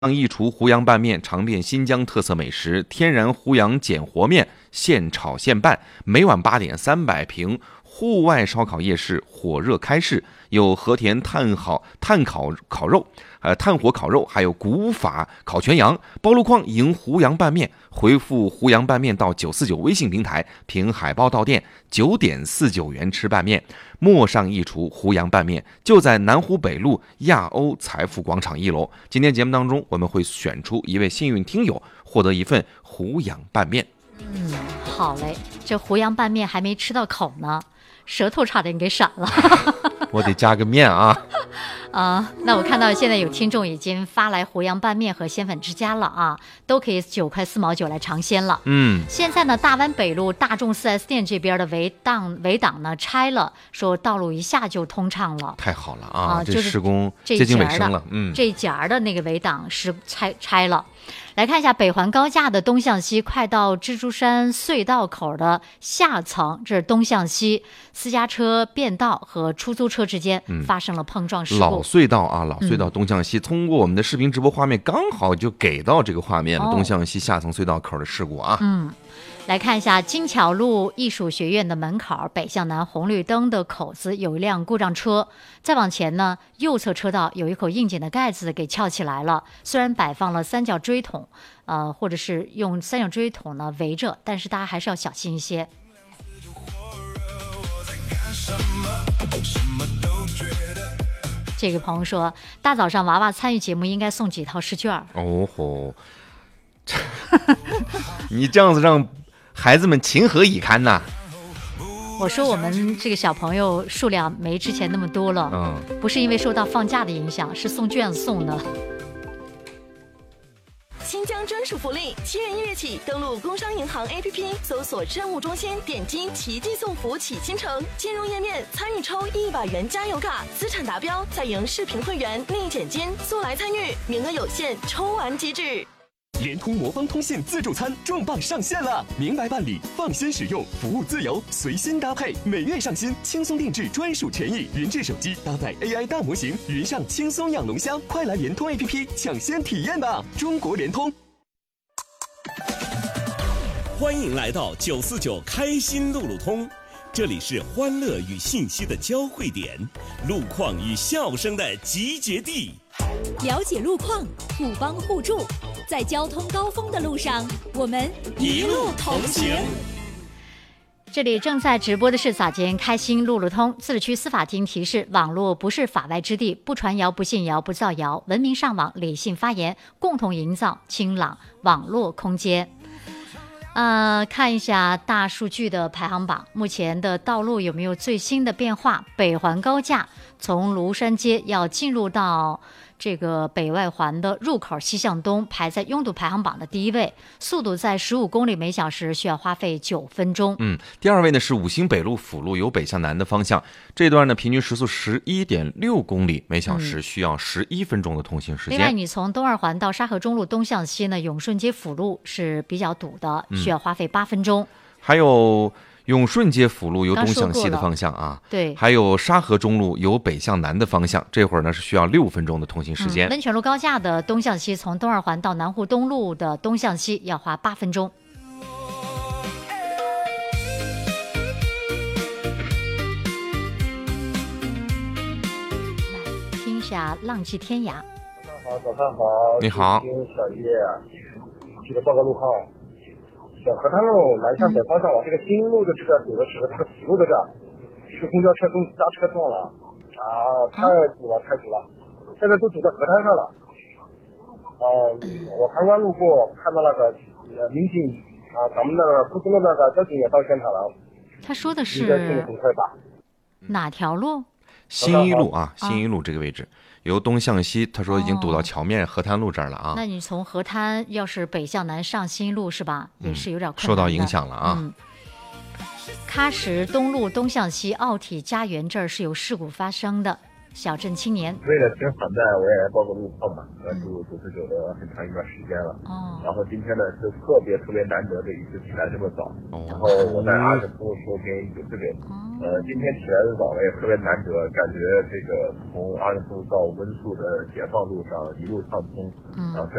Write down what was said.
一厨湖扬拌面，尝遍新疆特色美食，天然湖扬碱活面，现炒现拌，每晚8点300瓶。户外烧烤夜市火热开市，有和田炭火烤肉，还有古法烤全羊。包路况迎湖扬拌面，回复湖扬拌面到949微信平台，凭海报到店，9.49元吃拌面。陌上一厨湖扬拌面就在南湖北路亚欧财富广场1楼。今天节目当中，我们会选出一位幸运听友，获得一份湖扬拌面。 好嘞，这湖扬拌面还没吃到口呢，舌头差点给闪了。 我得加个面啊。 那我看到现在有听众已经发来湖扬拌面和鲜粉之家了啊，都可以9块4毛9来尝鲜了。现在呢，大湾北路大众 4S 店这边的围挡呢拆了，说道路一下就通畅了。 太好了啊！ 就是施工接近尾声了。 这一节的那个围挡是拆了。来看一下北环高架的东向西，快到蜘蛛山隧道口的下层，这是东向西，私家车变道和出租车之间发生了碰撞事故。 老隧道东向西，通过我们的视频直播画面，刚好就给到这个画面了。东向西下层隧道口的事故啊。 来看一下金桥路艺术学院的门口北向南红绿灯的口子有一辆故障车，再往前呢，右侧车道有一口硬件的盖子给翘起来了。虽然摆放了三角锥桶，或者是用三角锥桶呢围着，但是大家还是要小心一些。这个朋友说，大早上娃娃参与节目应该送几套试卷。 哦吼，你这样子让孩子们情何以堪呐？ 我说我们这个小朋友数量没之前那么多了，不是因为受到放假的影响，是送卷子送的。 新疆专属福利，7月1日起登录工商银行 APP， 搜索政务中心，点击奇迹送福启新城，进入页面参与抽100元加油卡，资产达标再赢视频会员立减金，速来参与，名额有限，抽完即止。 联通魔方通信自助餐重磅上线了，明白办理，放心使用，服务自由，随心搭配，每月上新，轻松定制专属权益，云智手机搭载 AI 大模型，云上轻松养龙虾，快来联通 APP 抢先体验吧！中国联通。 欢迎来到949开心路路通，这里是欢乐与信息的交汇点，路况与笑声的集结地。 了解路况，互帮互助，在交通高峰的路上，我们一路同行。 这里正在直播的是早间开心路路通。自治区司法厅提示：网络不是法外之地，不传谣、不信谣、不造谣，文明上网，理性发言，共同营造清朗网络空间。看一下大数据的排行榜，目前的道路有没有最新的变化？北环高架从庐山街要进入到这个北外环的入口西向东，排在拥堵排行榜的第1位，速度在15公里每小时，需要花费9分钟。 第2位呢是5星北路辅路由北向南的方向，这段呢平均时速11.6公里每小时，需要11分钟的通行时间。 另外，你从东2环到沙河中路东向西呢，永顺街辅路是比较堵的，需要花费8分钟。 还有永顺街辅路由东向西的方向啊， 对， 还有沙河中路由北向南的方向，这会儿呢是需要6分钟的通行时间。 温泉路高架的东向西，从东2环到南湖东路的东向西要花8分钟。来听一下浪迹天涯。 早上好， 你好， 小叶，这个报告路况。小河滩路南向北方向往这个新路的这个堵的时候，这个辅路的这个公交车跟私家车撞了太堵了，现在都堵在河滩上了。我刚刚路过，看到那个民警咱们那个附近的那个交警也到现场了。 他说的是应该是很快吧？ 哪条路？ 新一路啊，新一路这个位置。由东向西，他说已经堵到桥面河滩路这儿了啊。 那你从河滩要是北向南上新路是吧？也是有点困难的， 受到影响了啊。 喀什东路东向西奥体家园这儿是有事故发生的。小镇青年为了听反弹，我也来报个路况嘛。就99的很长一段时间了。然后今天呢是特别难得的一次起来这么早。然后我在20分钟时间有这个。 今天起来的早呢也特别难得，感觉这个从阿勒苏到温宿的解放路上一路畅通，然后